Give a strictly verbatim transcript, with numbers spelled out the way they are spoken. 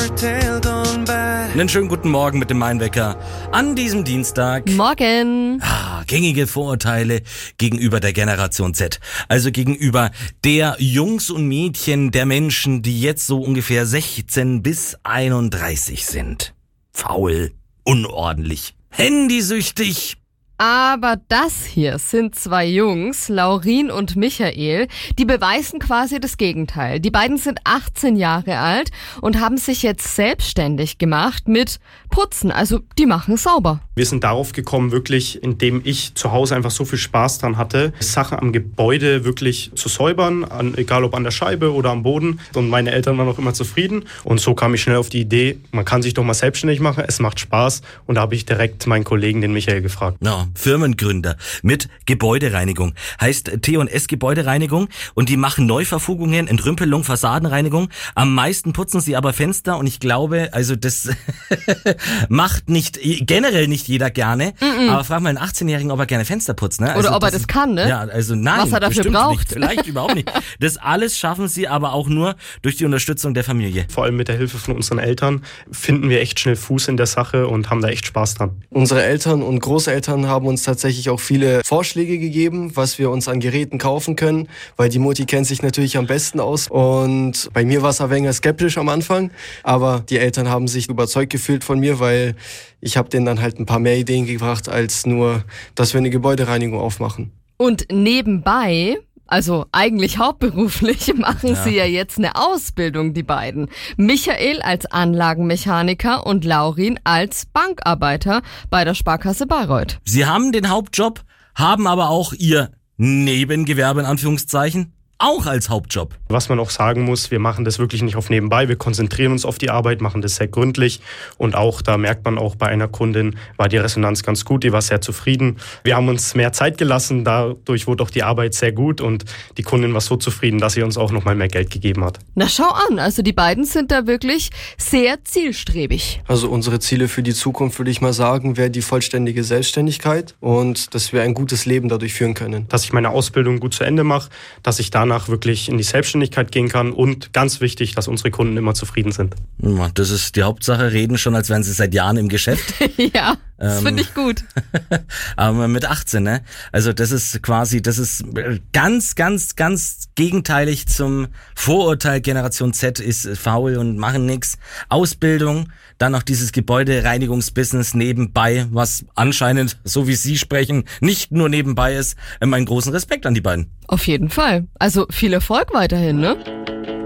Einen schönen guten Morgen mit dem Mainwecker an diesem Dienstag. Morgen. Ah, gängige Vorurteile gegenüber der Generation Z. Also gegenüber der Jungs und Mädchen der Menschen, die jetzt so ungefähr sechzehn bis einunddreißig sind. Faul, unordentlich, handysüchtig. Aber das hier sind zwei Jungs, Laurin und Michael, die beweisen quasi das Gegenteil. Die beiden sind achtzehn Jahre alt und haben sich jetzt selbstständig gemacht mit Putzen. Also die machen sauber. Wir sind darauf gekommen, wirklich, indem ich zu Hause einfach so viel Spaß dran hatte, Sachen am Gebäude wirklich zu säubern, an, egal ob an der Scheibe oder am Boden. Und meine Eltern waren auch immer zufrieden. Und so kam ich schnell auf die Idee, man kann sich doch mal selbstständig machen, es macht Spaß. Und da habe ich direkt meinen Kollegen, den Michael, gefragt. No. Firmengründer mit Gebäudereinigung. Heißt T und S Gebäudereinigung und die machen Neuverfugungen, Entrümpelung, Fassadenreinigung. Am meisten putzen sie aber Fenster und ich glaube, also das macht nicht, generell nicht jeder gerne, Mm-mm. aber frag mal einen achtzehnjährigen, ob er gerne Fenster putzt. Ne? Also Oder ob er das das kann, ne? Ja, also nein, was er dafür bestimmt braucht. Nicht, vielleicht überhaupt nicht. Das alles schaffen sie aber auch nur durch die Unterstützung der Familie. Vor allem mit der Hilfe von unseren Eltern finden wir echt schnell Fuß in der Sache und haben da echt Spaß dran. Unsere Eltern und Großeltern haben uns tatsächlich auch viele Vorschläge gegeben, was wir uns an Geräten kaufen können, weil die Mutti kennt sich natürlich am besten aus. Und bei mir war es ein wenig skeptisch am Anfang, aber die Eltern haben sich überzeugt gefühlt von mir, weil ich habe denen dann halt ein paar mehr Ideen gebracht, als nur, dass wir eine Gebäudereinigung aufmachen. Und nebenbei, also eigentlich hauptberuflich, machen ja. sie ja jetzt eine Ausbildung, die beiden. Michael als Anlagenmechaniker und Laurin als Bankarbeiter bei der Sparkasse Bayreuth. Sie haben den Hauptjob, haben aber auch ihr Nebengewerbe in Anführungszeichen auch als Hauptjob. Was man auch sagen muss, wir machen das wirklich nicht auf nebenbei. Wir konzentrieren uns auf die Arbeit, machen das sehr gründlich. Und auch, da merkt man auch, bei einer Kundin war die Resonanz ganz gut, die war sehr zufrieden. Wir haben uns mehr Zeit gelassen, dadurch wurde auch die Arbeit sehr gut. Und die Kundin war so zufrieden, dass sie uns auch nochmal mehr Geld gegeben hat. Na schau an, also die beiden sind da wirklich sehr zielstrebig. Also unsere Ziele für die Zukunft, würde ich mal sagen, wäre die vollständige Selbstständigkeit und dass wir ein gutes Leben dadurch führen können. Dass ich meine Ausbildung gut zu Ende mache, dass ich danach wirklich in die Selbstständigkeit gehen kann und ganz wichtig, dass unsere Kunden immer zufrieden sind. Das ist die Hauptsache, reden schon, als wären sie seit Jahren im Geschäft. Ja, das ähm, finde ich gut. Aber mit achtzehn, ne? Also das ist quasi, das ist ganz, ganz, ganz gegenteilig zum Vorurteil, Generation Z ist faul und machen nix. Ausbildung, dann noch dieses Gebäudereinigungsbusiness nebenbei, was anscheinend, so wie Sie sprechen, nicht nur nebenbei ist. Meinen großen Respekt an die beiden. Auf jeden Fall. Also viel Erfolg weiterhin, ne?